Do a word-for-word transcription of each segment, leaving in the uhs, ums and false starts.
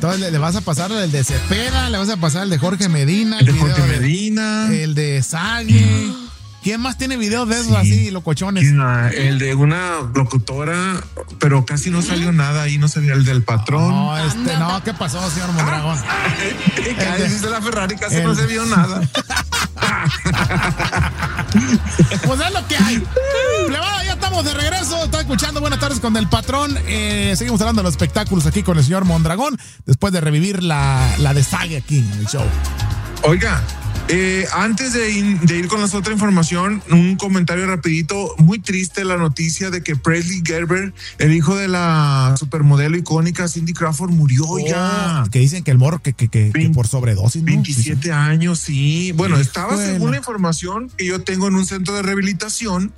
Entonces le, le vas a pasar el de Cepeda, le vas a pasar el de Jorge Medina. El de Jorge Medina. El de Sague. ¿Quién más tiene videos de esos sí. así, locochones? El de una locutora, pero casi no salió nada ahí, no sabía el del patrón. No, este, no, ¿qué pasó, señor Mondragón? El de, de la Ferrari casi el... no se vio nada. Pues es lo que hay. Plebada, ya estamos de regreso. Está escuchando Buenas Tardes con el Patrón. Eh, seguimos hablando de los espectáculos aquí con el señor Mondragón, después de revivir la, la de Sague aquí en el show. Oiga, Eh, antes de ir, de ir con la otra información, un comentario rapidito. Muy triste la noticia de que Presley Gerber, el hijo de la supermodelo icónica Cindy Crawford, murió oh, ya. Que dicen que el morro que, que, que, que por sobredosis, ¿no? veintisiete años, sí. Bueno, estaba Escuela. según la información que yo tengo en un centro de rehabilitación.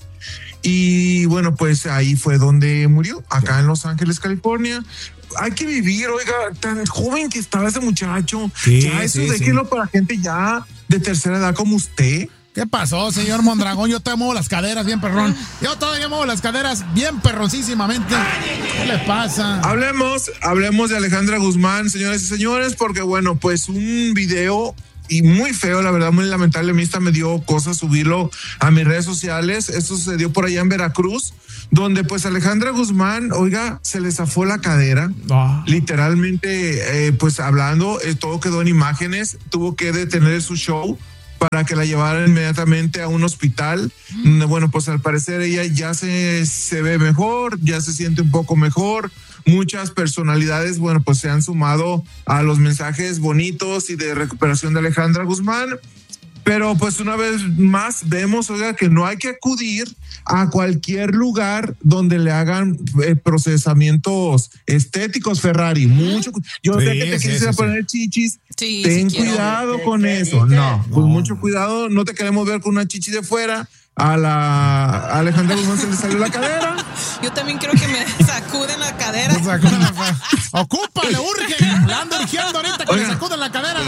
Y bueno, pues ahí fue donde murió, acá sí. en Los Ángeles, California. Hay que vivir, oiga, tan joven que estaba ese muchacho. Sí, ya eso sí, déjelo sí. para gente ya de tercera edad como usted. ¿Qué pasó, señor Mondragón? Yo te muevo las caderas bien perrón. Yo todavía muevo las caderas bien perroncísimamente. ¿Qué le pasa? Hablemos, hablemos de Alejandra Guzmán, señores y señores, porque bueno, pues un video y muy feo, la verdad, muy lamentable. A mí esta me dio cosa subirlo a mis redes sociales. Esto sucedió por allá en Veracruz, donde pues Alejandra Guzmán, oiga, se le zafó la cadera, oh. literalmente, eh, pues hablando, eh, todo quedó en imágenes, tuvo que detener su show para que la llevaran inmediatamente a un hospital. Mm. Bueno, pues al parecer ella ya se, se ve mejor, ya se siente un poco mejor. Muchas personalidades, bueno, pues se han sumado a los mensajes bonitos y de recuperación de Alejandra Guzmán. Pero pues una vez más vemos, oiga, que no hay que acudir a cualquier lugar donde le hagan eh, procesamientos estéticos, Ferrari. Mucho, yo sí, sé que te sí, quieres sí, poner sí. chichis, sí, ten sí cuidado quiero. con ¿Qué, eso. ¿Qué, qué? No, pues no. mucho cuidado, no te queremos ver con una chichi de fuera. A la a Alejandra Guzmán se le salió la cadera. Yo también quiero que me sacuden la cadera. Sacuden la cadera. Ocupa, le urge. La ando urgiendo ahorita que Oiga. le sacuden la cadera.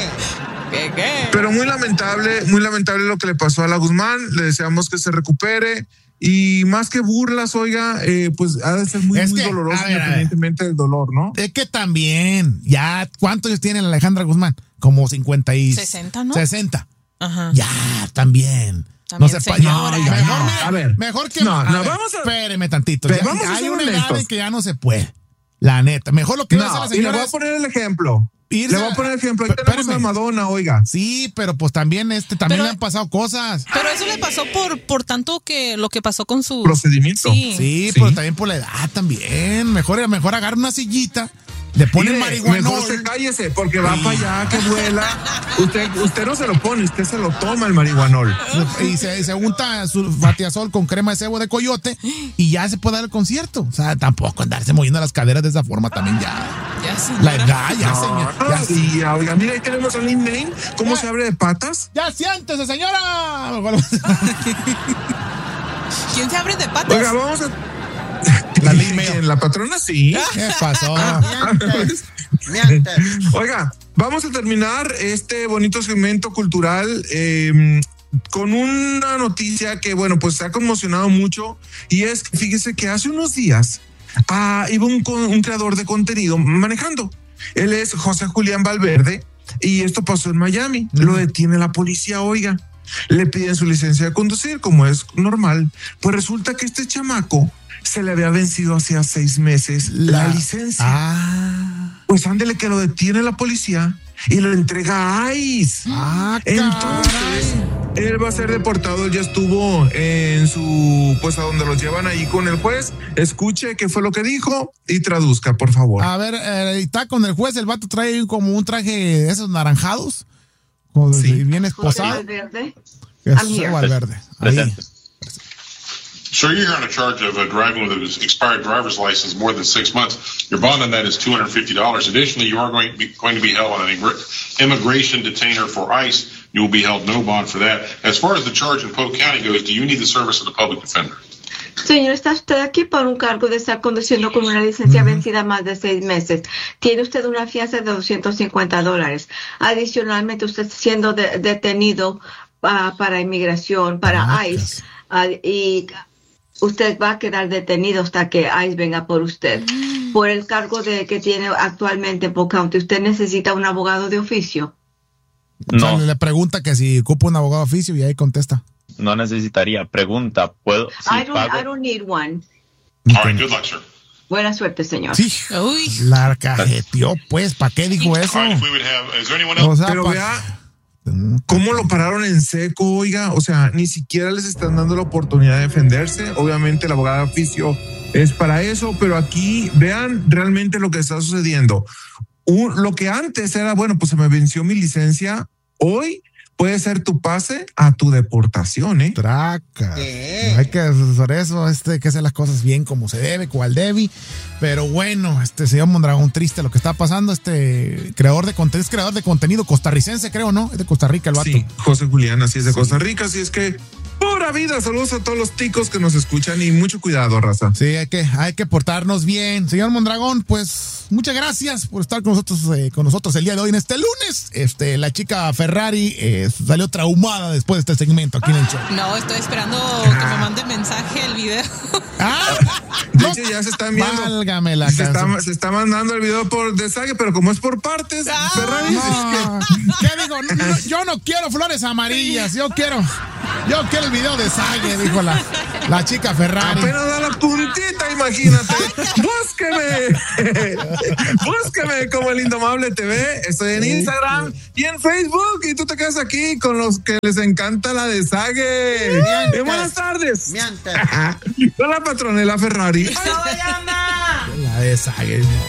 ¿Qué, qué? Pero muy lamentable, muy lamentable lo que le pasó a la Guzmán. Le deseamos que se recupere. Y más que burlas, oiga, eh, pues ha de ser muy, es muy que, doloroso ver, independientemente del dolor, ¿no? Es que también, ya, ¿cuántos años tiene la Alejandra Guzmán? Como cincuenta y... sesenta, ¿no? sesenta. Ajá. Ya, también. También no se señora, no, mejor, no, a ver, mejor que no, a no, ver, vamos a espéreme tantito. Pero ya, vamos a hay una honestos. edad en que ya no se puede. La neta, mejor lo que no, hace la señora. Y le voy a poner el ejemplo. Irse, le voy a poner el ejemplo. Ahí tenemos a Madonna, oiga. Sí, pero pues también este también pero, le han pasado cosas. Pero eso le pasó por por tanto que lo que pasó con su procedimiento. Sí, sí, sí, pero también por la edad también. Mejor mejor agarra una sillita. Le ponen marihuanol. Mejor se cállese, porque va sí. para allá, que vuela. Usted, usted no se lo pone, usted se lo toma el marihuanol. Y se, se unta su batiazol con crema de cebo de coyote y ya se puede dar el concierto. O sea, tampoco andarse moviendo las caderas de esa forma también ya. Ya, señora. La edad, ya, no, señor. No, ya, sí. ya, oiga, mira, ahí tenemos a Lin May. ¿Cómo ya. se abre de patas? ¡Ya siéntese, señora! ¿Quién se abre de patas? Oiga, vamos a... La ¿En la patrona sí? ¿Qué pasó? Oiga, vamos a terminar este bonito segmento cultural eh, con una noticia que, bueno, pues se ha conmocionado mucho, y es que fíjese que hace unos días ah, iba un, un creador de contenido manejando. Él es José Julián Valverde y esto pasó en Miami. Mm. Lo detiene la policía, oiga. Le piden su licencia de conducir, como es normal. Pues resulta que este chamaco se le había vencido hacía seis meses la, la licencia. Ah. Pues ándele que lo detiene la policía y lo entrega a ICE. Ah, entonces, él va a ser deportado. Él ya estuvo en su, pues a donde los llevan ahí con el juez. Escuche qué fue lo que dijo y traduzca, por favor. A ver, eh, está con el juez. El vato trae como un traje de esos naranjados. Como sí. Bien esposado. Valverde. Valverde. Ahí. Sir, you're on a charge of uh, driving with an expired driver's license more than six months. Your bond on that is two hundred fifty dollars. Additionally, you are going to be, going to be held on an immigration detainer for ICE. You will be held no bond for that. As far as the charge in Polk County goes, do you need the service of the public defender? Señor, está usted aquí por un cargo de estar conduciendo con una licencia vencida más de seis meses. Tiene usted una fianza de doscientos cincuenta dólares. Adicionalmente, usted siendo de, detenido uh, para inmigración, para ah, ICE, uh, y usted va a quedar detenido hasta que ICE venga por usted. por el cargo de que tiene actualmente en Polk County. ¿Usted necesita un abogado de oficio? No. O sea, No, le pregunta que si ocupa un abogado de oficio y ahí contesta. no necesitaría. Pregunta, ¿puedo? Si I don't, pago, I don't need one. All right, good luck, sir. Buena suerte, señor. Sí, Uy. la cajeteó, pues, ¿para qué dijo eso? All right, if we would have, is there anyone O else? sea, Pero pa- vea cómo lo pararon en seco, oiga, o sea, ni siquiera les están dando la oportunidad de defenderse. Obviamente el abogado de oficio es para eso, pero aquí vean realmente lo que está sucediendo. Un- lo que antes era, bueno, pues se me venció mi licencia, hoy puede ser tu pase a tu deportación, ¿eh? Traca. Hay que hacer eso, este, que hacer las cosas bien como se debe, cual debe. Pero bueno, este señor Mondragón, triste lo que está pasando. Este creador de contenido, es creador de contenido costarricense, creo, ¿no? Es de Costa Rica el vato. Sí, José Julián, así es de Costa Rica, así es que pura vida, saludos a todos los ticos que nos escuchan y mucho cuidado, raza. Sí, hay que, hay que portarnos bien. Señor Mondragón, pues muchas gracias por estar con nosotros, eh, con nosotros el día de hoy en este lunes. Este, la chica Ferrari eh, salió traumada después de este segmento aquí en el show. No, estoy esperando que me mande mensaje el video. Ah, De no, hecho, ya se están viendo. válgame la Se canción. está, se está mandando el video por desague, pero como es por partes, Ah, Ferrari. No, ¿qué digo? No, no, yo no quiero flores amarillas, yo quiero, yo quiero el video de Sague, dijo la, la chica Ferrari. Apenas da la puntita, imagínate. Búsqueme. Búsqueme como el Indomable T V. Estoy en Instagram y en Facebook. Y tú te quedas aquí con los que les encanta la de Sague. Eh, buenas tardes. Miente. Hola, patronela Ferrari. La de Sague.